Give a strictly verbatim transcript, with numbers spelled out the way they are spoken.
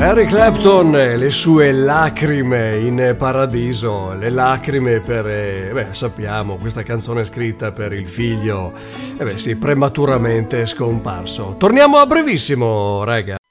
Eric Clapton e le sue lacrime in paradiso, le lacrime per, eh, beh, sappiamo, questa canzone è scritta per il figlio, eh beh sì, prematuramente scomparso. Torniamo a brevissimo, raga.